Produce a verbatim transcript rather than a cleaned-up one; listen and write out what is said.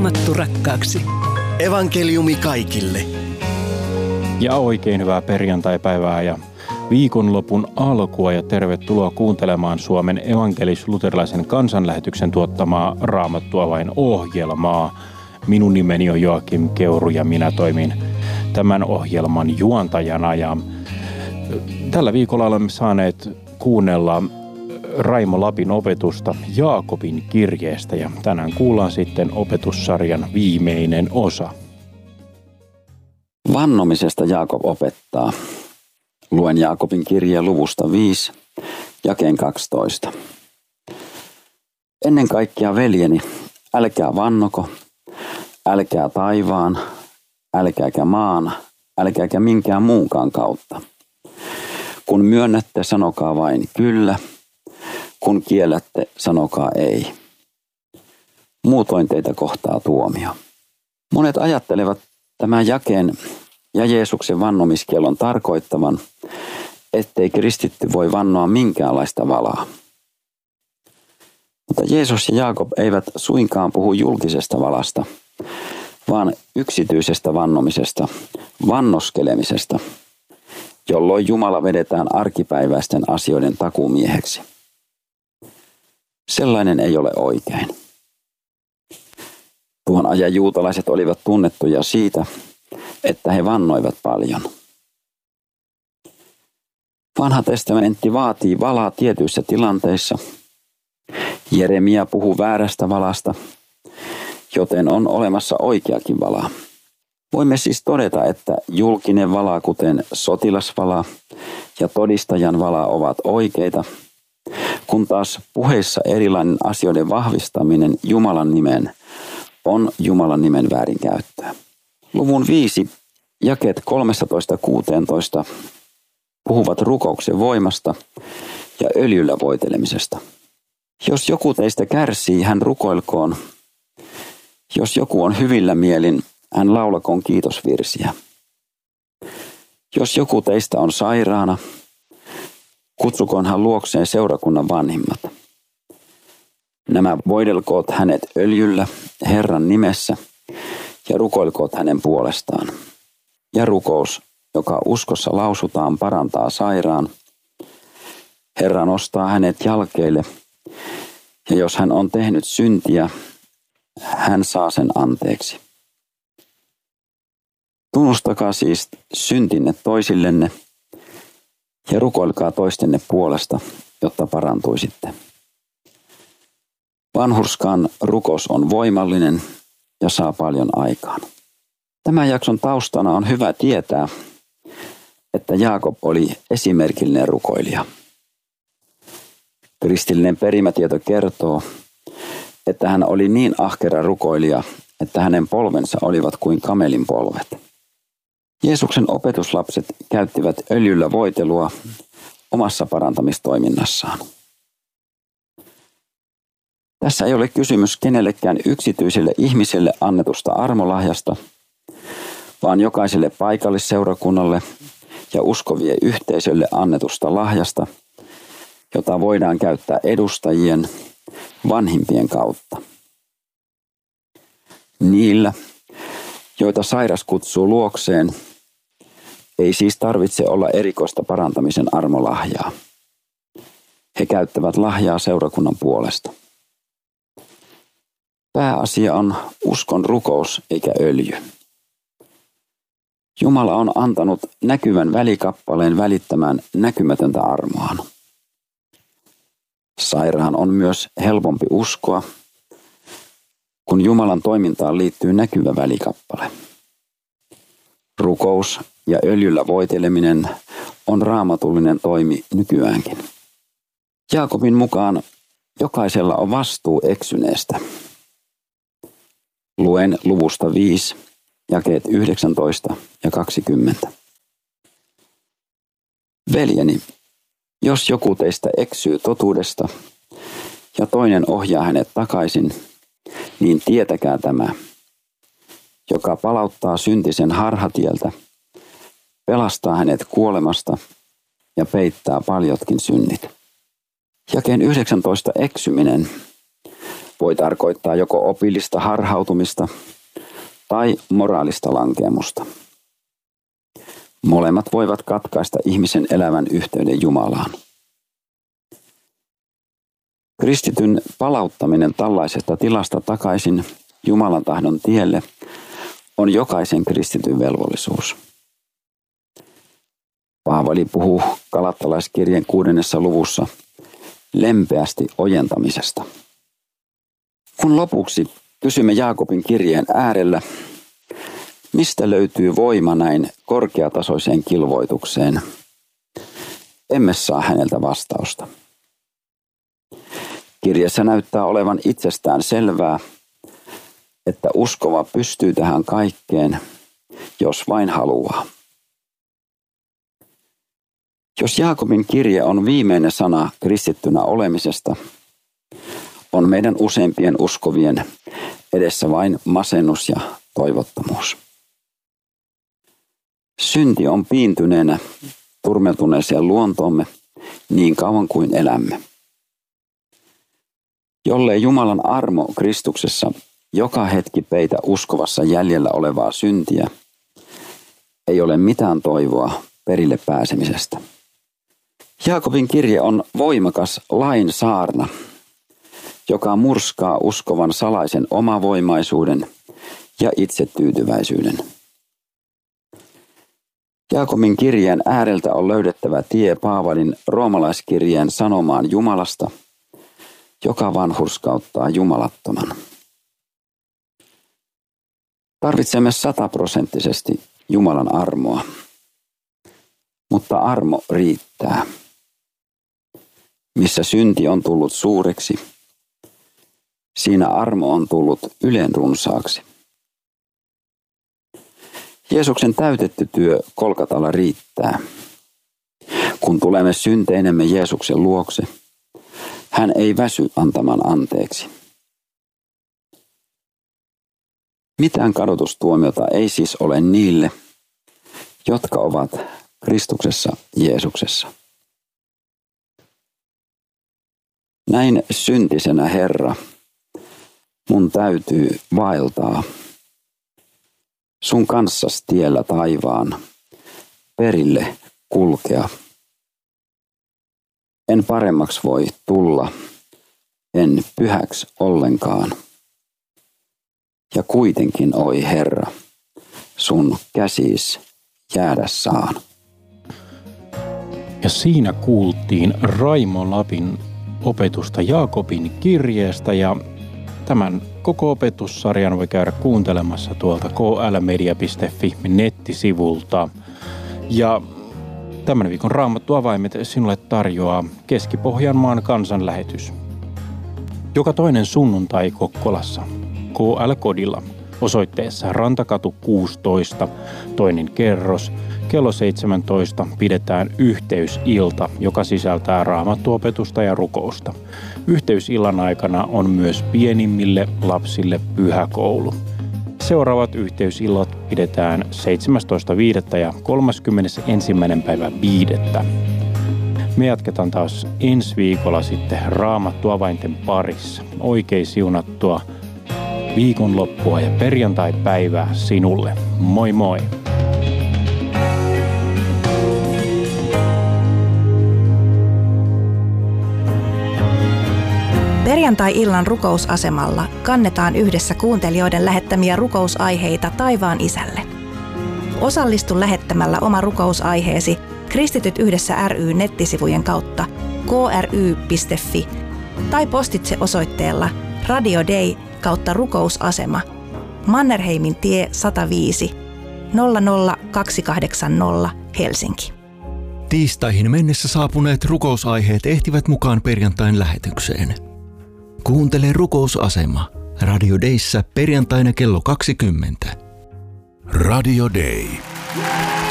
Raamattu rakkaaksi. Evankeliumi kaikille. Ja oikein hyvää perjantaipäivää ja viikonlopun alkua ja tervetuloa kuuntelemaan Suomen evankelis-luterilaisen kansanlähetyksen tuottamaa Raamattua vain ohjelmaa. Minun nimeni on Joakim Keuru ja minä toimin tämän ohjelman juontajana. Ja tällä viikolla olemme saaneet kuunnella Raimo Lapin opetusta Jaakobin kirjeestä ja tänään kuullaan sitten opetussarjan viimeinen osa. Vannomisesta Jaakob opettaa. Luen Jaakobin kirjeen luvusta viisi, jakeen kaksitoista. Ennen kaikkea veljeni, älkää vannoko, älkää taivaan, älkääkä maan, älkääkä minkään muunkaan kautta. Kun myönnätte, sanokaa vain kyllä, kun kiellätte, sanokaa ei. Muutoin teitä kohtaa tuomio. Monet ajattelevat tämän jakeen ja Jeesuksen vannomiskielon tarkoittavan, ettei kristitty voi vannoa minkäänlaista valaa. Mutta Jeesus ja Jaakob eivät suinkaan puhu julkisesta valasta, vaan yksityisestä vannomisesta, vannoskelemisesta, jolloin Jumala vedetään arkipäiväisten asioiden takuumieheksi. Sellainen ei ole oikein. Tuon ajan juutalaiset olivat tunnettuja siitä, että he vannoivat paljon. Vanha testamentti vaatii valaa tietyissä tilanteissa. Jeremia puhuu väärästä valasta, joten on olemassa oikeakin vala. Voimme siis todeta, että julkinen vala, kuten sotilasvala ja todistajan vala, ovat oikeita, kun taas puheissa erilainen asioiden vahvistaminen Jumalan nimen on Jumalan nimen väärinkäyttöä. Luvun viisi, jakeet kolmetoista kuusitoista puhuvat rukouksen voimasta ja öljyllä voitelemisesta. Jos joku teistä kärsii, hän rukoilkoon. Jos joku on hyvillä mielin, hän laulakoon kiitosvirsiä. Jos joku teistä on sairaana, kutsukoon hän luokseen seurakunnan vanhimmat. Nämä voidelkoot hänet öljyllä Herran nimessä ja rukoilkoot hänen puolestaan. Ja rukous, joka uskossa lausutaan, parantaa sairaan. Herra nostaa hänet jalkeille, ja jos hän on tehnyt syntiä, hän saa sen anteeksi. Tunnustakaa siis syntinne toisillenne ja rukoilkaa toistenne puolesta, jotta parantuisitte. Vanhurskaan rukous on voimallinen ja saa paljon aikaan. Tämän jakson taustana on hyvä tietää, että Jaakob oli esimerkillinen rukoilija. Kristillinen perimätieto kertoo, että hän oli niin ahkera rukoilija, että hänen polvensa olivat kuin kamelin polvet. Jeesuksen opetuslapset käyttivät öljyllä voitelua omassa parantamistoiminnassaan. Tässä ei ole kysymys kenellekään yksityiselle ihmiselle annetusta armolahjasta, vaan jokaiselle paikallisseurakunnalle ja uskovien yhteisölle annetusta lahjasta, jota voidaan käyttää edustajien, vanhimpien kautta. Niillä, joita sairas kutsuu luokseen, ei siis tarvitse olla erikoista parantamisen armolahjaa. He käyttävät lahjaa seurakunnan puolesta. Pääasia on uskon rukous eikä öljy. Jumala on antanut näkyvän välikappaleen välittämään näkymätöntä armoaan. Sairaan on myös helpompi uskoa, kun Jumalan toimintaan liittyy näkyvä välikappale. Rukous ja öljyllä voiteleminen on raamatullinen toimi nykyäänkin. Jaakobin mukaan jokaisella on vastuu eksyneestä. Luen luvusta viisi, jakeet yhdeksäntoista ja kaksikymmentä. Veljeni, jos joku teistä eksyy totuudesta ja toinen ohjaa hänet takaisin, niin tietäkää tämä, joka palauttaa syntisen harhatieltä, pelastaa hänet kuolemasta ja peittää paljotkin synnit. Jakeen yhdeksäntoista eksyminen voi tarkoittaa joko opillista harhautumista tai moraalista lankemusta. Molemmat voivat katkaista ihmisen elämän yhteyden Jumalaan. Kristityn palauttaminen tällaisesta tilasta takaisin Jumalan tahdon tielle on jokaisen kristityn velvollisuus. Paavali puhuu Galattalaiskirjeen kuudennessa luvussa lempeästi ojentamisesta. Kun lopuksi kysymme Jaakobin kirjeen äärellä, mistä löytyy voima näin korkeatasoiseen kilvoitukseen, emme saa häneltä vastausta. Kirjassa näyttää olevan itsestään selvää, että uskova pystyy tähän kaikkeen, jos vain haluaa. Jos Jaakobin kirje on viimeinen sana kristittynä olemisesta, on meidän useimpien uskovien edessä vain masennus ja toivottomuus. Synti on piintyneenä turmeltuneeseen luontoomme niin kauan kuin elämme. Jollei Jumalan armo Kristuksessa joka hetki peitä uskovassa jäljellä olevaa syntiä, ei ole mitään toivoa perille pääsemisestä. Jaakobin kirje on voimakas lain saarna, joka murskaa uskovan salaisen omavoimaisuuden ja itsetyytyväisyyden. Jaakobin kirjeen ääreltä on löydettävä tie Paavalin roomalaiskirjeen sanomaan Jumalasta, joka vanhurskauttaa jumalattoman. Tarvitsemme sataprosenttisesti Jumalan armoa, mutta armo riittää. Missä synti on tullut suureksi, siinä armo on tullut ylen runsaaksi. Jeesuksen täytetty työ Kolkatalla riittää. Kun tulemme synteinemme Jeesuksen luokse, hän ei väsy antamaan anteeksi. Mitään kadotustuomiota ei siis ole niille, jotka ovat Kristuksessa Jeesuksessa. Näin syntisenä, Herra, mun täytyy vaeltaa sun kanssas tiellä taivaan, perille kulkea. En paremmaksi voi tulla, en pyhäksi ollenkaan. Ja kuitenkin, oi Herra, sun käsis jäädä saan. Ja siinä kuultiin Raimo Lapin opetusta Jaakobin kirjeestä, ja tämän koko opetussarjan voi käydä kuuntelemassa tuolta k l media piste f i nettisivulta. Ja tämän viikon Raamattu avaimet sinulle tarjoaa Keski-Pohjanmaan kansanlähetys. Joka toinen sunnuntai Kokkolassa K L-kodilla osoitteessa Rantakatu kuusitoista, toinen kerros. Kello seitsemäntoista pidetään yhteysilta, joka sisältää raamattuopetusta ja rukousta. Yhteysillan aikana on myös pienimmille lapsille pyhäkoulu. Seuraavat yhteysillat pidetään seitsemästoista viidettä ja kolmaskymmenesensimmäinen päivä viidettä. Me jatketaan taas ensi viikolla sitten Raamattuavainten parissa. Oikein siunattua viikonloppua ja perjantai-päivää sinulle. Moi moi! Perjantai-illan rukousasemalla kannetaan yhdessä kuuntelijoiden lähettämiä rukousaiheita taivaan Isälle. Osallistu lähettämällä oma rukousaiheesi Kristityt yhdessä ry nettisivujen kautta k r y piste f i tai postitse osoitteella Radio Day kautta rukousasema Mannerheimin tie sata viisi nolla nolla kaksi kahdeksan nolla Helsinki. Tiistaihin mennessä saapuneet rukousaiheet ehtivät mukaan perjantain lähetykseen. Kuuntele rukousasema Radio Dayssä perjantaina kello kaksikymmentä. Radio Day.